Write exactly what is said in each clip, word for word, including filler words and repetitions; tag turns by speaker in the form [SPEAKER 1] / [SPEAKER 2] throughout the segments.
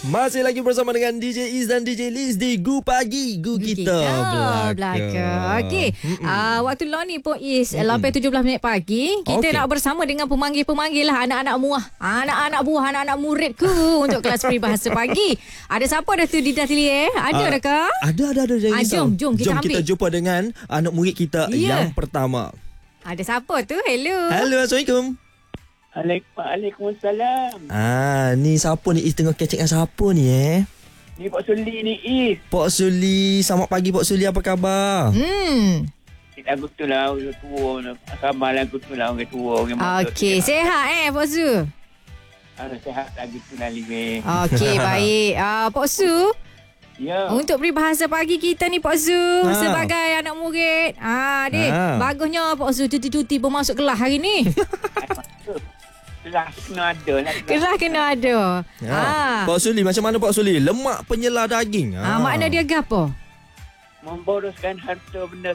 [SPEAKER 1] Masih lagi bersama dengan D J Iz dan D J Liz di Gu Pagi Gu Kita,
[SPEAKER 2] kita Belaka. Okey, uh, waktu law ni pun Iz sampai tujuh belas minit pagi. Kita
[SPEAKER 1] Okey.
[SPEAKER 2] nak bersama dengan pemanggil-pemanggil lah, anak-anak muah, anak-anak buah, anak-anak muridku untuk kelas peribahasa pagi. Ada siapa dah tu di Dahtili eh? Ada
[SPEAKER 1] Ah,
[SPEAKER 2] dah ke?
[SPEAKER 1] Ada ada ada jangan
[SPEAKER 2] Ah,
[SPEAKER 1] risau.
[SPEAKER 2] jom, jom, kita
[SPEAKER 1] jom
[SPEAKER 2] ambil.
[SPEAKER 1] kita jumpa dengan anak murid kita
[SPEAKER 2] Ya.
[SPEAKER 1] yang pertama.
[SPEAKER 2] Ada siapa tu? Hello.
[SPEAKER 1] Halo, Assalamualaikum.
[SPEAKER 3] Waalaikumsalam.
[SPEAKER 1] Ah, ni siapa ni? Is tengah kecek dengan siapa ni eh?
[SPEAKER 3] Ni Pak Suli ni Is.
[SPEAKER 1] Pak Suli, selamat pagi Pak Suli, apa khabar?
[SPEAKER 2] Hmm.
[SPEAKER 3] Kita betul lah orang tua. Sabar lah betul lah orang tua. Orang
[SPEAKER 2] Okey, sehat eh Pak Su?
[SPEAKER 3] Harus sehat lagi tu lah Liwe.
[SPEAKER 2] Okey, baik. Ah, Pak Su,
[SPEAKER 3] Ya.
[SPEAKER 2] untuk peribahasa pagi kita ni Pak Su,
[SPEAKER 1] Ha.
[SPEAKER 2] sebagai anak murid. Ah, dek,
[SPEAKER 1] Ha.
[SPEAKER 2] bagusnya Pak Su cuti-cuti pun masuk kelas hari ni.
[SPEAKER 3] Kelas kena ada lah.
[SPEAKER 2] Kelas kena ada.
[SPEAKER 1] Ya.
[SPEAKER 2] Ah.
[SPEAKER 1] Pak Suli, macam mana Pak Suli? Lemak penyela daging.
[SPEAKER 2] Ah, makna dia gapo?
[SPEAKER 3] Memboroskan harta benda.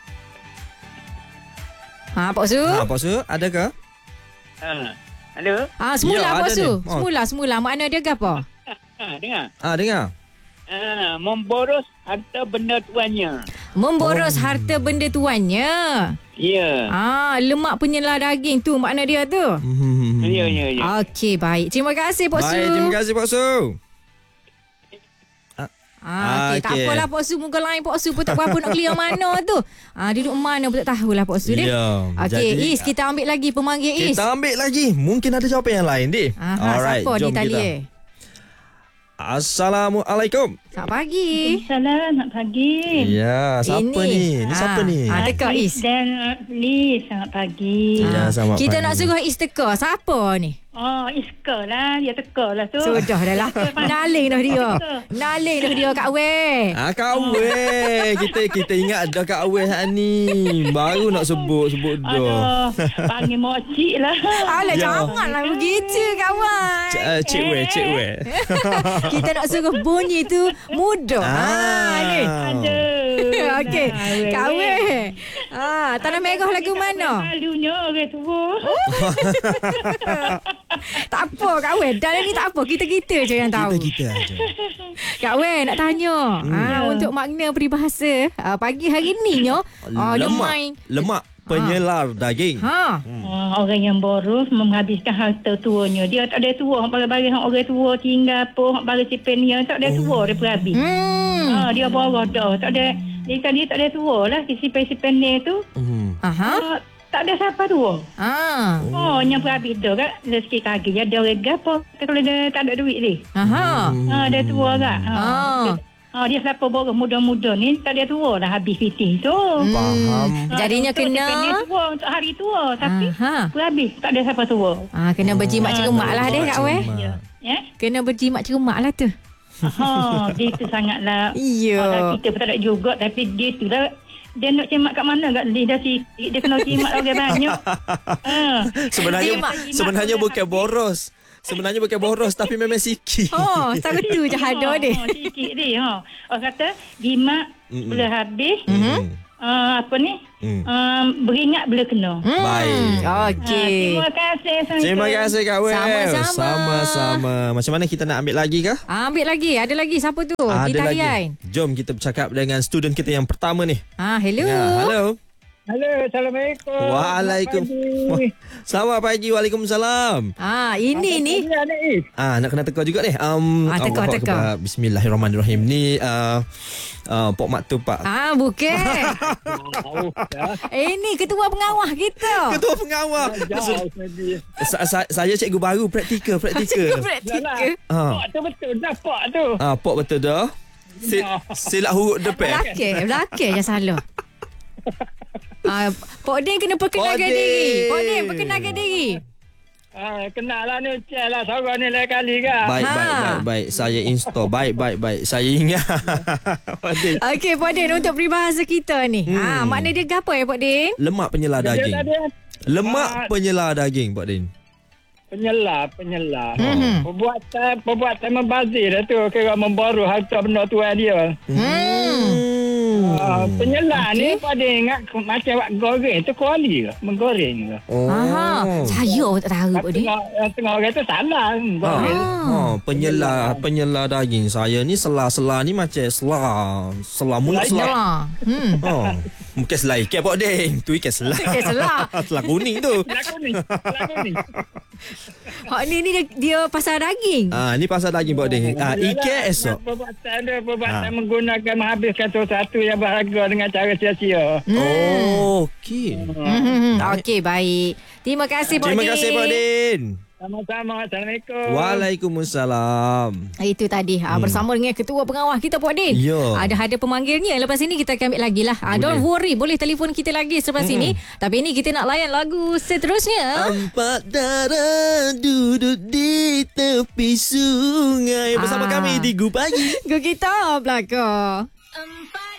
[SPEAKER 2] Ha, Pak Su?
[SPEAKER 1] Ha, Pak Su, adakah?
[SPEAKER 3] Ha. Halo?
[SPEAKER 2] Ah, semula
[SPEAKER 1] Ya,
[SPEAKER 2] Pak
[SPEAKER 1] ada
[SPEAKER 2] Su.
[SPEAKER 1] ni. Oh.
[SPEAKER 2] Semula, semula. Makna dia gapo?
[SPEAKER 3] Ha, dengar.
[SPEAKER 1] Ah, dengar.
[SPEAKER 3] Ha, memboros harta benda tuannya.
[SPEAKER 2] Memboros
[SPEAKER 1] Oh.
[SPEAKER 2] harta benda tuannya.
[SPEAKER 3] Ya.
[SPEAKER 2] Ah, lemak penyela daging tu makna dia tu.
[SPEAKER 1] Hmm.
[SPEAKER 3] Ya, ya, ya.
[SPEAKER 2] Okey, baik. Terima kasih Pak Su.
[SPEAKER 1] Baik, terima kasih Pak Su.
[SPEAKER 2] Ah, okey, tak
[SPEAKER 1] Okey.
[SPEAKER 2] apalah Pak Su, muka lain Pak Su pun tak berapa nak clear mana tu. Ah, duduk mana pun tak tahulah Pak Su dia.
[SPEAKER 1] Ya,
[SPEAKER 2] Okey,
[SPEAKER 1] jadi-
[SPEAKER 2] Is, kita ambil lagi pemanggil Is.
[SPEAKER 1] Kita ambil lagi. Mungkin ada jawapan yang lain, Di.
[SPEAKER 2] Aha, siapa di tali eh?
[SPEAKER 1] Assalamualaikum.
[SPEAKER 2] Selamat pagi.
[SPEAKER 4] Salam, selamat pagi.
[SPEAKER 1] Ya, siapa ni? Ni siapa
[SPEAKER 2] Ah,
[SPEAKER 1] ni?
[SPEAKER 2] ah, teka Is.
[SPEAKER 4] Dan Liz, selamat pagi.
[SPEAKER 1] Ya, selamat
[SPEAKER 2] Kita
[SPEAKER 1] pagi.
[SPEAKER 2] nak suruh Is teka. Siapa ni?
[SPEAKER 4] Oh, Iska lah. Dia teka lah tu.
[SPEAKER 2] Sudah dah lah. Naling dah dia. Naling dah dia Kak Weh.
[SPEAKER 1] Ah, Kak Weh. Kita kita ingat dah Kak Weh hak ni. Baru nak sebut-sebut dah.
[SPEAKER 4] Aduh, panggil mokcik lah.
[SPEAKER 2] Alah,
[SPEAKER 1] Ya.
[SPEAKER 2] janganlah begitu kawan.
[SPEAKER 1] Cik, uh, Cik Weh, Cik Weh.
[SPEAKER 2] Kita nak suruh bunyi tu mudah. Ah, ni.
[SPEAKER 4] Aduh.
[SPEAKER 2] Okey,
[SPEAKER 4] Nah,
[SPEAKER 2] Kak
[SPEAKER 4] weh, weh.
[SPEAKER 2] Weh. Ah, tanah merah lagu mana?
[SPEAKER 4] Malunya orang tua.
[SPEAKER 2] Tak apa Kak Weh. Dan ni tak apa. Kita-kita je yang tahu.
[SPEAKER 1] Kita-kita aja.
[SPEAKER 2] Kak Weh nak tanya.
[SPEAKER 1] Hmm.
[SPEAKER 2] Ah, untuk makna peribahasa ah, pagi hari ni nyo. Ah, dia
[SPEAKER 1] Lemak.
[SPEAKER 2] main.
[SPEAKER 1] Lemak penyelar daging.
[SPEAKER 2] Ha.
[SPEAKER 4] Oh, orang yang boros menghabiskan harta tuanya. Dia tak ada tua. Hak bagi-bagi hak orang tua tinggal apa. Hak bagi sipen dia. Tak ada tua dia pun habis.
[SPEAKER 2] Hmm.
[SPEAKER 4] Ha, dia boros dah. Tak ada. Dia kan dia tak ada tua lah. Sipen-sipen dia tu.
[SPEAKER 1] Hmm.
[SPEAKER 2] Aha.
[SPEAKER 4] Ha, tak ada siapa tua.
[SPEAKER 2] Ah.
[SPEAKER 4] Oh, yang pun habis dah kan. Rezeki kaki. Dia ada orang apa. Kalau dia tak ada duit ni.
[SPEAKER 2] Aha.
[SPEAKER 4] Ha, dia tua kan. Ha.
[SPEAKER 2] Ah.
[SPEAKER 4] Ha, dia siapa boros muda-muda ni. Tak ada tua dah habis fitih tu.
[SPEAKER 1] Faham.
[SPEAKER 4] Ha,
[SPEAKER 2] Jadinya
[SPEAKER 4] untuk
[SPEAKER 2] kena-
[SPEAKER 4] sipen dia tua untuk hari tua. Tapi
[SPEAKER 2] Aha.
[SPEAKER 4] pun habis. Tak ada siapa tua.
[SPEAKER 2] Ah, kena berjimat cermat lah deh Kak Weh.
[SPEAKER 1] Cermat.
[SPEAKER 4] Ya.
[SPEAKER 2] Kena berjimat cermat lah tu.
[SPEAKER 4] Ha, dia tu sangatlah.
[SPEAKER 2] Iya.
[SPEAKER 4] Oh, kita pun tak ada juga. Tapi dia tu lah. Dia nak cimat kat mana kat lidah sikit. Dia kena cimat orang banyak. Ha.
[SPEAKER 1] Sebenarnya
[SPEAKER 2] Jimat.
[SPEAKER 1] sebenarnya bukan boros. Sebenarnya bukan boros tapi memang sikit.
[SPEAKER 2] Oh, tak betul je ada deh.
[SPEAKER 4] Ha, sikit dia. Ha. Orang kata jimat
[SPEAKER 1] Mm-mm.
[SPEAKER 4] bila habis.
[SPEAKER 1] Hmm.
[SPEAKER 4] Uh, apa ni?
[SPEAKER 1] Hmm.
[SPEAKER 4] Um, beringat bila kena.
[SPEAKER 2] Hmm.
[SPEAKER 1] Baik.
[SPEAKER 2] Okey.
[SPEAKER 4] Ha, terima kasih. Assalamualaikum.
[SPEAKER 1] Terima kasih Kak Weh.
[SPEAKER 2] Sama-sama.
[SPEAKER 1] Sama-sama. Macam mana kita nak ambil lagi kah?
[SPEAKER 2] Ah, ambil lagi. Ada lagi siapa tu? Di
[SPEAKER 1] Ada lagi.
[SPEAKER 2] talian.
[SPEAKER 1] Jom kita bercakap dengan student kita yang pertama ni.
[SPEAKER 2] Ah, hello.
[SPEAKER 1] Ya, halo.
[SPEAKER 3] Halo, Assalamualaikum.
[SPEAKER 1] Waalaikum. Selamat pagi. Waalaikumsalam.
[SPEAKER 2] Ah, ini ni.
[SPEAKER 1] Ah, nak kena teka juga ni. Um,
[SPEAKER 2] Ah, teka,
[SPEAKER 1] Allahu
[SPEAKER 2] teka.
[SPEAKER 1] Akbar. Bismillahirrahmanirrahim. Ni uh, uh, Pok Mak tu Pak.
[SPEAKER 2] Ah, bukan. Eh, ini ketua pengawal kita.
[SPEAKER 1] Ketua pengawal. Sa- sa- saya cikgu baru praktikal, praktikal.
[SPEAKER 2] Praktikal.
[SPEAKER 1] Ah,
[SPEAKER 3] Pak tu betul dah, Pak tu.
[SPEAKER 1] ah, Pok betul dah. Sil, silap huruf depan.
[SPEAKER 2] Belakang, belakang je salah. Ah, Pok Din kena perkenalkan
[SPEAKER 1] Pok Din.
[SPEAKER 2] diri. Pok Din perkenalkan diri.
[SPEAKER 3] Ah, kenal lah ni Ucap lah. Seorang ni lain kali kan.
[SPEAKER 1] Baik,
[SPEAKER 2] Ha.
[SPEAKER 1] baik, baik, baik. Saya install. Baik, baik, baik. Saya ingat. Wadid.
[SPEAKER 2] Okey, Pok Din, untuk peribahasa kita ni.
[SPEAKER 1] Hmm.
[SPEAKER 2] Ah, makna dia apa ya, Pok Din?
[SPEAKER 1] Lemak penyela
[SPEAKER 3] Dia
[SPEAKER 1] daging.
[SPEAKER 3] tadi
[SPEAKER 1] Lemak
[SPEAKER 3] Ah.
[SPEAKER 1] penyela daging, Pak Din.
[SPEAKER 3] penyelah, penyelah.
[SPEAKER 2] Mhm.
[SPEAKER 3] Perbuatan, perbuatan membazir dah tu. Kira membaru harta benda tuan dia.
[SPEAKER 2] Hmm.
[SPEAKER 1] Hmm.
[SPEAKER 3] Uh, penyelam okay. ni pada ingat macam buat goreng tu kuali ke? Menggoreng ke?
[SPEAKER 1] Oh.
[SPEAKER 2] Aha, saya awak tak tahu Pak Din.
[SPEAKER 3] Tengah, tengah orang tu salah. Goreng.
[SPEAKER 1] Ha, penyela penyela daging saya ni sela-sela ni macam sela sela mulut sela.
[SPEAKER 2] Hmm.
[SPEAKER 1] Oh. Mungkin sela ikan Pak Din. Tu ikan sela.
[SPEAKER 2] Ikan sela.
[SPEAKER 1] Sela kuning tu.
[SPEAKER 3] Sela kuning. Sela kuning.
[SPEAKER 2] Hak ni ni dia, dia pasal daging.
[SPEAKER 1] Ah, ni pasal daging Pak Din. Ah, ikan esok.
[SPEAKER 3] Perbuatan dia perbuatan ha. menggunakan menghabiskan sesuatu yang berharga dengan cara sia-sia.
[SPEAKER 1] Hmm. Oh, okey.
[SPEAKER 2] Hmm. Okey, baik. Terima kasih Pak Din.
[SPEAKER 1] Terima kasih Pak Din.
[SPEAKER 3] Sama-sama. Assalamualaikum.
[SPEAKER 1] Waalaikumsalam.
[SPEAKER 2] Itu tadi hmm. bersama dengan ketua pengawal kita Pak Din.
[SPEAKER 1] Ya.
[SPEAKER 2] Ada ada pemanggilnya. Lepas ini kita akan ambil lagi lah. Ha, don't worry, boleh telefon kita lagi selepas hmm. ini. Tapi ini kita nak layan lagu seterusnya.
[SPEAKER 1] Empat darah duduk di tepi sungai bersama
[SPEAKER 2] ah.
[SPEAKER 1] kami di Gu Pagi.
[SPEAKER 2] Gu kita belakang.